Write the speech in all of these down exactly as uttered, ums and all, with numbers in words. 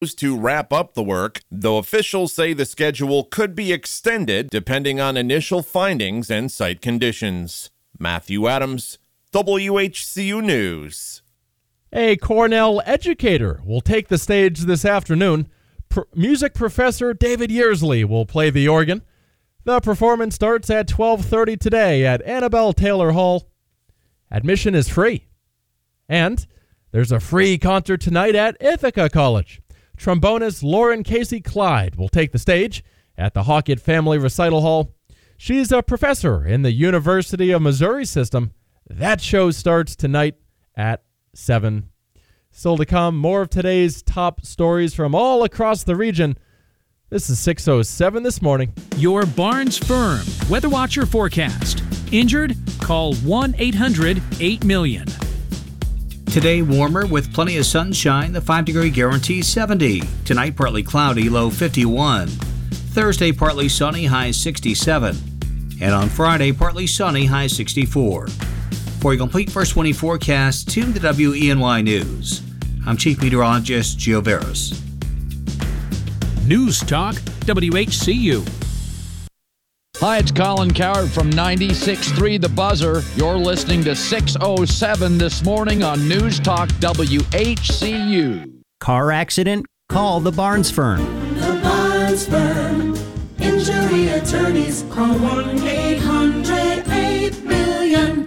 to wrap up the work, though officials say the schedule could be extended depending on initial findings and site conditions. Matthew Adams, W H C U News. A Cornell educator will take the stage this afternoon. Pro- music professor David Yearsley will play the organ. The performance starts at twelve thirty today at Annabelle Taylor Hall. Admission is free. And there's a free concert tonight at Ithaca College. Trombonist Lauren Casey Clyde will take the stage at the Hawkett Family Recital Hall. She's a professor in the University of Missouri system. That show starts tonight at seven. Still to come, more of today's top stories from all across the region. This is six oh seven this morning. Your Barnes Firm Weather Watcher forecast. Injured? Call one eight hundred eight million. Today, warmer with plenty of sunshine. The five-degree guarantee seventy. Tonight, partly cloudy, low fifty-one. Thursday, partly sunny, high sixty-seven. And on Friday, partly sunny, high sixty-four. For a complete first twenty forecast, tune to W E N Y News. I'm Chief Meteorologist Gio Veras. News Talk, W H C U. Hi, it's Colin Coward from ninety-six point three The Buzzer. You're listening to six oh seven this morning on News Talk W H C U. Car accident? Call the Barnes Firm. The Barnes Firm. Injury attorneys. Call one eight hundred eight million.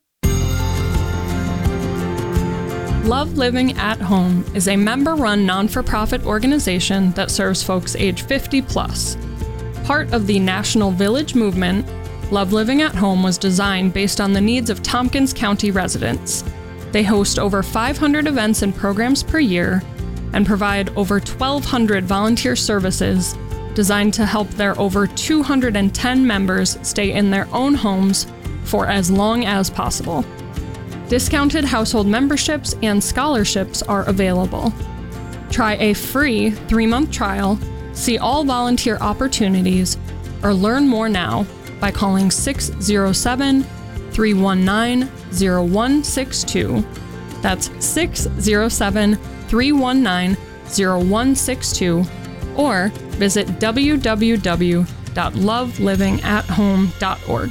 Love Living at Home is a member-run non-for-profit organization that serves folks age fifty plus. Part of the National Village movement, Love Living at Home was designed based on the needs of Tompkins County residents. They host over five hundred events and programs per year and provide over twelve hundred volunteer services designed to help their over two hundred ten members stay in their own homes for as long as possible. Discounted household memberships and scholarships are available. Try a free three-month trial, see all volunteer opportunities, or learn more now by calling six oh seven, three one nine, oh one six two. That's six oh seven, three one nine, oh one six two, or visit w w w dot love living at home dot org.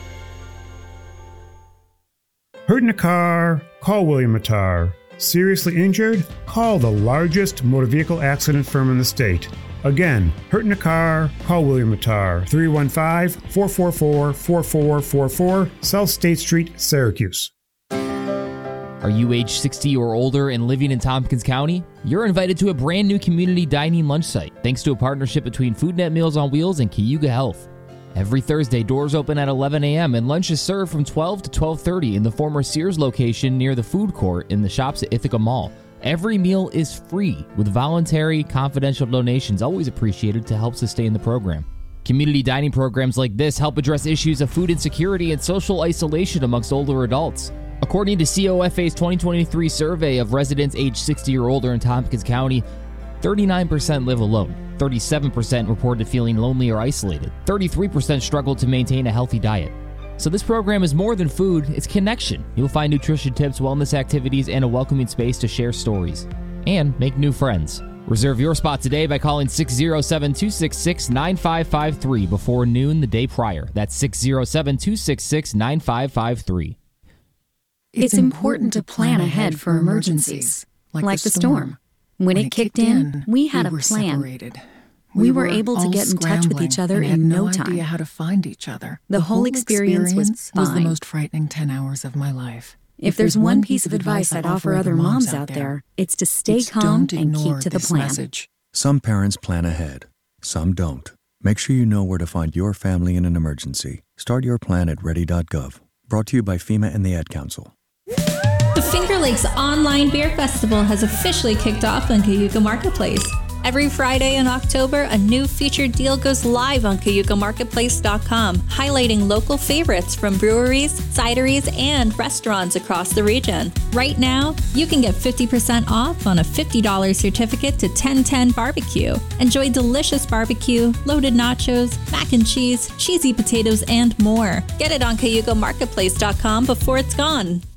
Hurt in a car? Call William Mattar. Seriously injured? Call the largest motor vehicle accident firm in the state. Again, hurt in a car? Call William Mattar. three one five, four four four, four four four four, South State Street, Syracuse. Are you age sixty or older and living in Tompkins County? You're invited to a brand new community dining lunch site thanks to a partnership between FoodNet Meals on Wheels and Cayuga Health. Every Thursday, doors open at eleven a.m. and lunch is served from twelve to twelve thirty in the former Sears location near the food court in the shops at Ithaca Mall. Every meal is free, with voluntary, confidential donations always appreciated to help sustain the program. Community dining programs like this help address issues of food insecurity and social isolation amongst older adults. According to C O F A's twenty twenty-three survey of residents age sixty or older in Tompkins County, thirty-nine percent live alone, thirty-seven percent reported feeling lonely or isolated, thirty-three percent struggled to maintain a healthy diet. So this program is more than food, it's connection. You'll find nutrition tips, wellness activities, and a welcoming space to share stories and make new friends. Reserve your spot today by calling six oh seven, two six six, nine five five three before noon the day prior. That's six oh seven, two six six, nine five five three. It's important to plan ahead for emergencies, like, like the storm. When, when it kicked in, we had we a plan. Separated. We, we were able to get in touch with each other in no time. Had no idea how to find each other. The, the whole, whole experience, experience was was the most frightening ten hours of my life. If, if there's one piece of advice I'd offer other moms out there, it's to stay it's calm and keep to the plan. Message. Some parents plan ahead, some don't. Make sure you know where to find your family in an emergency. Start your plan at ready dot gov. Brought to you by FEMA and the Ad Council. The Finger Lakes Online Beer Festival has officially kicked off on Cayuga Marketplace. Every Friday in October, a new featured deal goes live on cayuga marketplace dot com, highlighting local favorites from breweries, cideries, and restaurants across the region. Right now, you can get fifty percent off on a fifty dollars certificate to ten ten Barbecue. Enjoy delicious barbecue, loaded nachos, mac and cheese, cheesy potatoes, and more. Get it on cayuga marketplace dot com before it's gone.